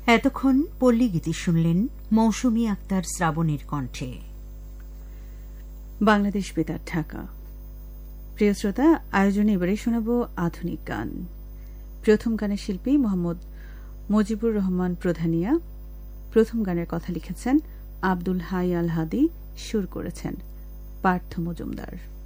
এতক্ষণ পল্লী গীতি শুনলেন মৌসুমী আক্তার শ্রাবণের কণ্ঠে। বাংলাদেশ বেতার, ঢাকা। প্রিয় শ্রোতা, আয়োজনে এবারে শোনাব আধুনিক গান। প্রথম গানের শিল্পী মোহাম্মদ মুজিবুর রহমান প্রধানিয়া। প্রথম গানের কথা লিখেছেন আব্দুল হাই আল হাদি, সুর করেছেন পার্থ মজুমদার।